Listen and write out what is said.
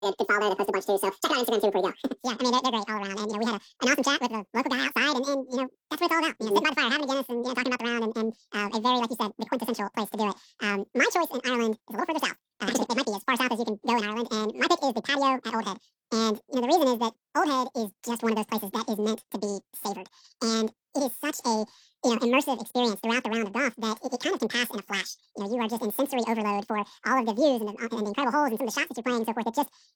Good follow. They post a bunch too. So check it out on Instagram too before you go. Yeah, I mean they're great all around. And we had an awesome chat with the local guy outside, and that's what it's all about. Sitting by the fire, having a Guinness, and talking about the round, and a very, like you said, the quintessential place to do it. My choice in Ireland is a little further south. Actually, it might be as far south as you can go in Ireland, and my pick is the patio at Old Head. And the reason is that Old Head is just one of those places that is meant to be savored, and it is such a immersive experience throughout the round of golf that it kind of can pass in a flash. You are just in sensory overload for all of the views and the incredible holes and some of the shots that you're playing and so forth. It just